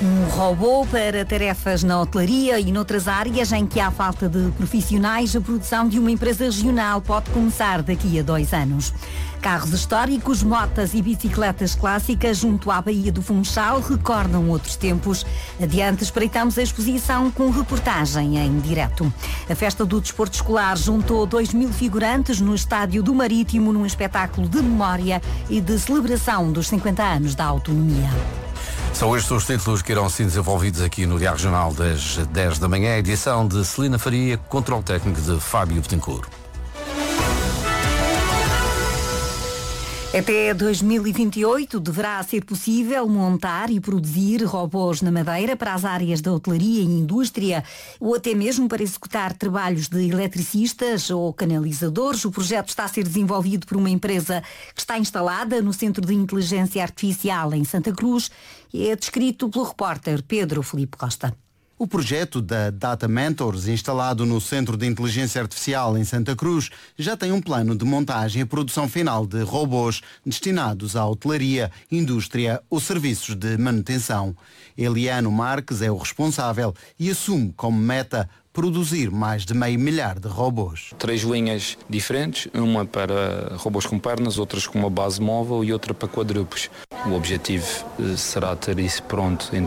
Um robô para tarefas na hotelaria e noutras áreas em que há falta de profissionais, a produção de uma empresa regional pode começar daqui a 2 anos. Carros históricos, motas e bicicletas clássicas junto à Baía do Funchal recordam outros tempos. Adiante, espreitamos a exposição com reportagem em direto. A Festa do Desporto Escolar juntou 2.000 figurantes no Estádio do Marítimo num espetáculo de memória e de celebração dos 50 anos da autonomia. São estes os títulos que irão ser desenvolvidos aqui no Diário Regional das 10 da manhã, edição de Celina Faria, controle técnico de Fábio Betancourt. Até 2028 deverá ser possível montar e produzir robôs na Madeira para as áreas da hotelaria e indústria ou até mesmo para executar trabalhos de eletricistas ou canalizadores. O projeto está a ser desenvolvido por uma empresa que está instalada no Centro de Inteligência Artificial em Santa Cruz e é descrito pelo repórter Pedro Filipe Costa. O projeto da Data Mentors, instalado no Centro de Inteligência Artificial em Santa Cruz, já tem um plano de montagem e produção final de robôs destinados à hotelaria, indústria ou serviços de manutenção. Eliano Marques é o responsável e assume como meta produzir mais de 500 mil de robôs. 3 linhas diferentes, uma para robôs com pernas, outras com uma base móvel e outra para quadrúpedes. O objetivo será ter isso pronto